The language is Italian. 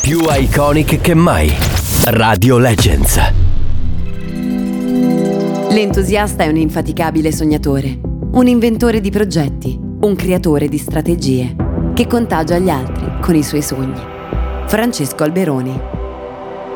Più iconic che mai. Radio Legends. L'entusiasta è un infaticabile sognatore, un inventore di progetti, un creatore di strategie, che contagia gli altri con i suoi sogni. Francesco Alberoni.